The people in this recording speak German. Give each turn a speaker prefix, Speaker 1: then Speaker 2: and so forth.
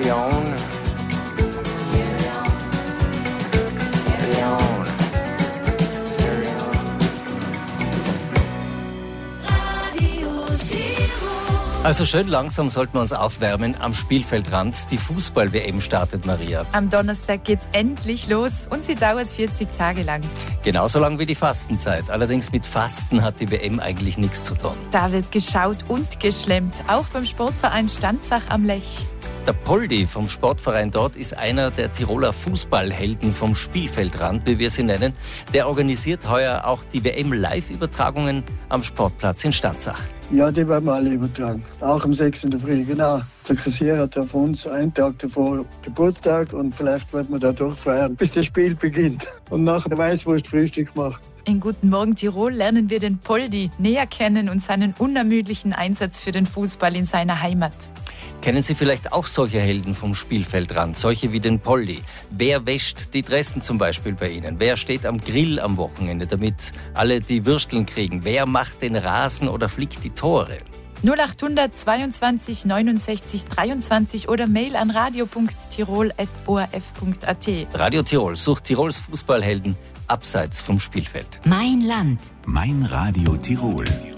Speaker 1: Carry on. Carry on. Carry on. Carry on.
Speaker 2: Also schön langsam sollten wir uns aufwärmen am Spielfeldrand. Die Fußball-WM startet, Maria.
Speaker 3: Am Donnerstag geht's endlich los und sie dauert 40 Tage lang.
Speaker 2: Genauso lang wie die Fastenzeit. Allerdings mit Fasten hat die WM eigentlich nichts zu tun.
Speaker 3: Da wird geschaut und geschlemmt, auch beim Sportverein Stanzach am Lech.
Speaker 2: Der Poldi vom Sportverein dort ist einer der Tiroler Fußballhelden vom Spielfeldrand, wie wir sie nennen. Der organisiert heuer auch die WM-Live-Übertragungen am Sportplatz in Stanzach.
Speaker 4: Ja, die werden wir alle übertragen. Auch am 6. April, genau. Der Kassier hat auf uns einen Tag davor Geburtstag und vielleicht werden wir da durchfeiern, bis das Spiel beginnt. Und nachher der Weißwurst Frühstück machen.
Speaker 3: In Guten Morgen Tirol lernen wir den Poldi näher kennen und seinen unermüdlichen Einsatz für den Fußball in seiner Heimat.
Speaker 2: Kennen Sie vielleicht auch solche Helden vom Spielfeldrand, solche wie den Poldi? Wer wäscht die Dressen zum Beispiel bei Ihnen? Wer steht am Grill am Wochenende, damit alle die Würsteln kriegen? Wer macht den Rasen oder flickt die Tore?
Speaker 3: 0800 22 69 23 oder Mail an radio.tirol@orf.at.
Speaker 2: Radio Tirol sucht Tirols Fußballhelden abseits vom Spielfeld.
Speaker 5: Mein Land.
Speaker 6: Mein Radio Tirol.